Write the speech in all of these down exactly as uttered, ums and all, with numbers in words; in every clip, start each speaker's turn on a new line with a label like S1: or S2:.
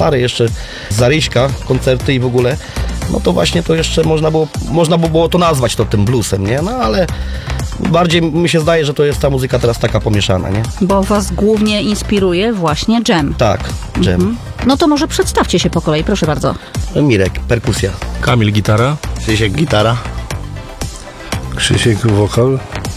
S1: stare jeszcze Zaryśka, koncerty i w ogóle, no to właśnie to jeszcze można było, można by było to nazwać to tym bluesem, nie? No ale bardziej mi się zdaje, że to jest ta muzyka teraz taka pomieszana, nie?
S2: Bo was głównie inspiruje właśnie dżem.
S1: Tak, dżem.
S2: Mhm. No to może przedstawcie się po kolei, proszę bardzo.
S1: Mirek, perkusja.
S3: Kamil, gitara.
S1: Krzysiek, gitara.
S4: Krzysiek, wokal.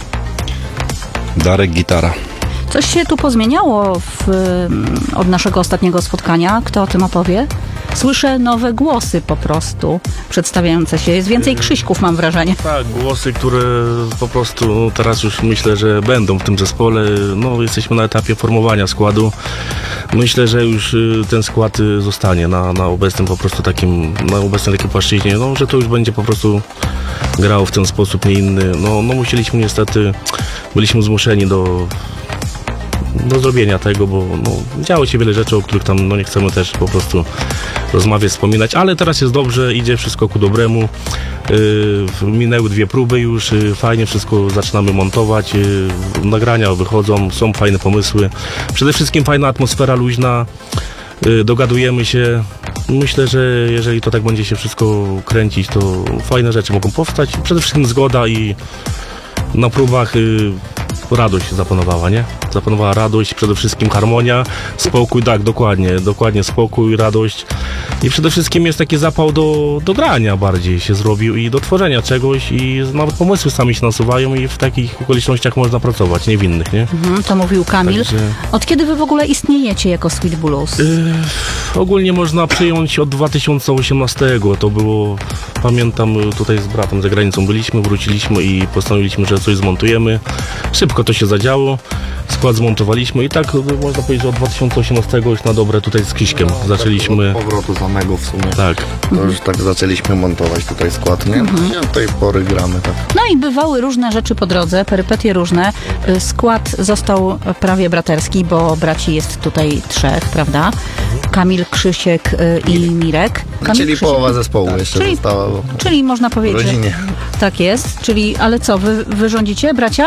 S5: Darek, gitara.
S2: Coś się tu pozmieniało w, od naszego ostatniego spotkania. Kto o tym opowie? Słyszę nowe głosy po prostu przedstawiające się. Jest więcej Krzyśków, mam wrażenie.
S3: Tak, głosy, które po prostu no, teraz już myślę, że będą w tym zespole. No, jesteśmy na etapie formowania składu. Myślę, że już y, ten skład y, zostanie na, na obecnym po prostu takim, na obecnej takiej płaszczyźnie, no, że to już będzie po prostu grało w ten sposób, nie inny. No, no musieliśmy niestety, byliśmy zmuszeni do do zrobienia tego, bo no, działo się wiele rzeczy, o których tam no, nie chcemy też po prostu rozmawiać, wspominać, ale teraz jest dobrze, idzie wszystko ku dobremu. Yy, minęły dwie próby już, yy, fajnie wszystko zaczynamy montować, yy, nagrania wychodzą, są fajne pomysły. Przede wszystkim fajna atmosfera luźna, yy, dogadujemy się. Myślę, że jeżeli to tak będzie się wszystko kręcić, to fajne rzeczy mogą powstać. Przede wszystkim zgoda i na próbach yy, radość zapanowała, nie? Zapanowała radość, przede wszystkim harmonia, spokój, tak, dokładnie, dokładnie spokój, radość i przede wszystkim jest taki zapał do, do grania bardziej się zrobił i do tworzenia czegoś i nawet pomysły sami się nasuwają i w takich okolicznościach można pracować, nie w innych, nie?
S2: Mhm, to mówił Kamil.
S3: Także...
S2: Od kiedy wy w ogóle istniejecie jako Sweet Blues?
S3: Yy, ogólnie można przyjąć od dwa tysiące osiemnastego, to było, pamiętam, tutaj z bratem za granicą byliśmy, wróciliśmy i postanowiliśmy, że coś zmontujemy. Szybko to się zadziało, skład zmontowaliśmy i tak można powiedzieć, że od dwa tysiące osiemnastego już na dobre tutaj z Krzyśkiem
S6: no,
S3: zaczęliśmy.
S6: Od powrotu zamego w sumie.
S3: Tak.
S6: To już tak zaczęliśmy montować tutaj skład, nie?
S2: Mhm.
S6: I od tej pory gramy tak.
S2: No i bywały różne rzeczy po drodze, perypetie różne. Skład został prawie braterski, bo braci jest tutaj trzech, prawda? Kamil, Krzysiek i Mirek. Kamil,
S6: Czyli
S2: Krzysiek...
S6: połowa zespołu tak. jeszcze
S2: czyli,
S6: została. Bo...
S2: Czyli można
S6: w
S2: powiedzieć,
S6: rodzinie.
S2: że tak jest. Czyli, ale co, wy, wy rządzicie, bracia?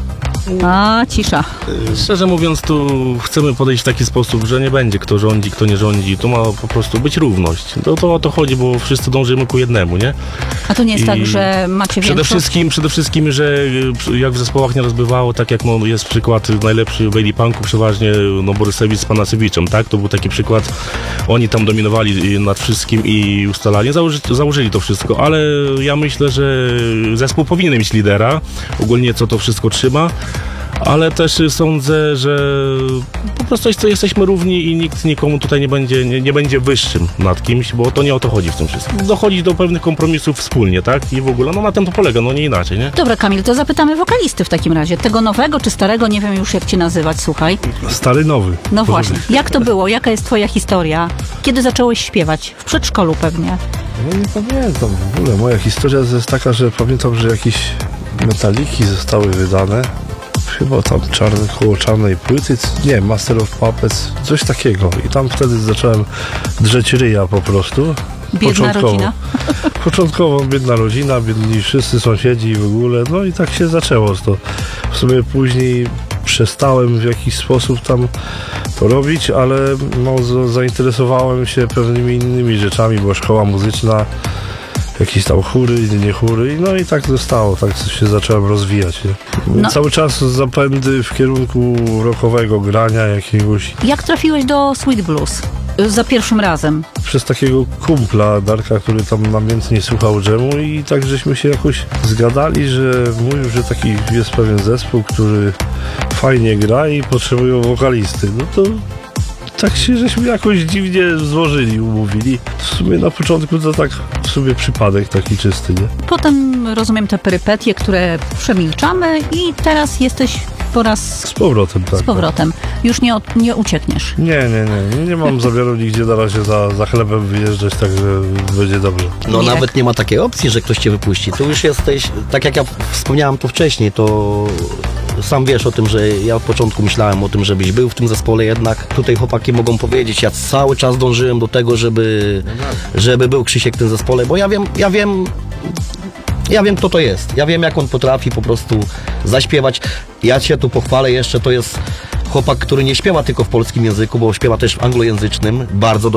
S2: A, cisza.
S3: Szczerze mówiąc, tu chcemy podejść w taki sposób, że nie będzie kto rządzi, kto nie rządzi. Tu ma po prostu być równość. To, to o to chodzi, bo wszyscy dążymy ku jednemu, nie?
S2: A to nie jest
S3: I
S2: tak, że macie
S3: Przede
S2: większość?
S3: wszystkim, przede wszystkim, że jak w zespołach nie rozbywało, tak jak no, jest przykład najlepszy w Bailey Punku, przeważnie no, Borysewicz z Panasewiczem, tak? To był taki przykład. Oni tam dominowali nad wszystkim i ustalali, założy, założyli to wszystko, ale ja myślę, że zespół powinien mieć lidera, ogólnie co to wszystko trzyma. Ale też sądzę, że po prostu jesteśmy równi i nikt nikomu tutaj nie będzie, nie, nie będzie wyższym nad kimś, bo to nie o to chodzi w tym wszystkim. Dochodzi do pewnych kompromisów wspólnie, tak? I w ogóle, no na tym to polega, no nie inaczej, nie?
S2: Dobra, Kamil, to zapytamy wokalisty w takim razie. Tego nowego czy starego, nie wiem już jak cię nazywać, słuchaj.
S4: Stary, nowy.
S2: No właśnie, jak to było? Jaka jest twoja historia? Kiedy zacząłeś śpiewać? W przedszkolu pewnie.
S4: No nie pamiętam w ogóle. Moja historia jest taka, że pamiętam, że jakieś metaliki zostały wydane. Chyba tam czarny, koło czarnej płyty, nie, Master of Puppets, coś takiego. I tam wtedy zacząłem drzeć ryja po prostu.
S2: Biedna rodzina.
S4: Początkowo biedna rodzina, biedni wszyscy sąsiedzi i w ogóle. No i tak się zaczęło to. W sumie później przestałem w jakiś sposób tam to robić, ale no, zainteresowałem się pewnymi innymi rzeczami, bo szkoła muzyczna, jakieś tam chóry, nie chóry, no i tak zostało, tak się zacząłem rozwijać. Nie?
S2: No.
S4: Cały czas zapędy w kierunku rockowego grania jakiegoś.
S2: Jak trafiłeś do Sweet Blues? Za pierwszym razem.
S4: Przez takiego kumpla Darka, który tam namiętnie słuchał dżemu i tak żeśmy się jakoś zgadali, że mówił, że taki jest pewien zespół, który fajnie gra i potrzebują wokalisty. No to tak się żeśmy jakoś dziwnie złożyli, umówili. W sumie na początku to tak w sumie przypadek taki czysty, nie?
S2: Potem rozumiem te perypetie, które przemilczamy i teraz jesteś po raz
S4: Z powrotem, tak.
S2: z powrotem. Już nie, od- nie uciekniesz.
S4: Nie, nie, nie. Nie mam zamiaru nigdzie na razie za, za chlebem wyjeżdżać, także będzie dobrze.
S1: No
S2: Mirek.
S1: nawet nie ma takiej opcji, że ktoś cię wypuści. Tu już jesteś, tak jak ja wspomniałem tu wcześniej, to sam wiesz o tym, że ja od początku myślałem o tym, żebyś był w tym zespole jednak. Tutaj chłopaki mogą powiedzieć, ja cały czas dążyłem do tego, żeby, żeby był Krzysiek w tym zespole, bo ja wiem, ja wiem, ja wiem kto to jest. Ja wiem jak on potrafi po prostu zaśpiewać. Ja cię tu pochwalę jeszcze, to jest chłopak, który nie śpiewa tylko w polskim języku, bo śpiewa też w anglojęzycznym, bardzo dobrze.